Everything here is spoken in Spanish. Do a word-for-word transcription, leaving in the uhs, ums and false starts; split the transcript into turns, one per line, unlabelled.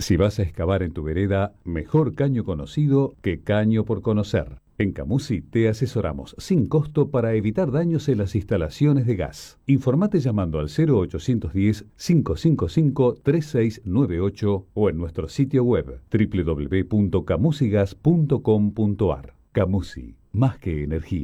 Si vas a excavar en tu vereda, mejor caño conocido que caño por conocer. En Camusi te asesoramos sin costo para evitar daños en las instalaciones de gas. Informate llamando al cero ochocientos diez, cinco cinco cinco, tres seis nueve ocho o en nuestro sitio web doble u doble u doble u punto camusigas punto com punto ar. Camusi, más que energía.